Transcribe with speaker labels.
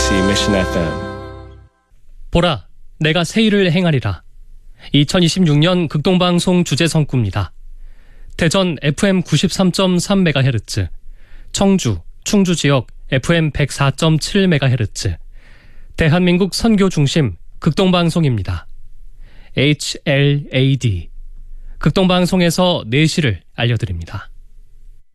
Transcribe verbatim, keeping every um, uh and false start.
Speaker 1: 케이비에스 Mission 에프엠.
Speaker 2: 보라, 내가 새 일을 행하리라. 이천이십육 년 극동방송 주제성구입니다. 대전 에프엠 구십삼 점 삼 메가헤르츠, 청주, 충주 지역 에프엠 백사 점 칠 메가헤르츠, 대한민국 선교 중심 극동방송입니다. 에이치엘에이디, 극동방송에서 내시를 알려드립니다.